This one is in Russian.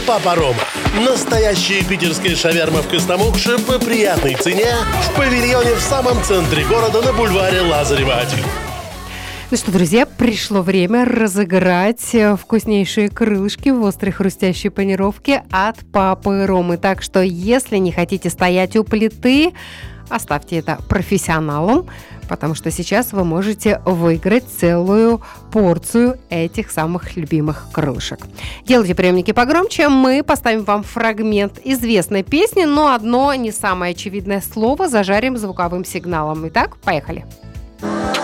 Папа Рома. Настоящая питерская шаверма в Костомукше по приятной цене в павильоне в самом центре города на бульваре Лазарева 1. Ну что, друзья, пришло время разыграть вкуснейшие крылышки в острой хрустящей панировке от Папы Ромы. Так что, если не хотите стоять у плиты, оставьте это профессионалам, потому что сейчас вы можете выиграть целую порцию этих самых любимых крылышек. Делайте приемники погромче, мы поставим вам фрагмент известной песни, но одно не самое очевидное слово зажарим звуковым сигналом. Итак, поехали.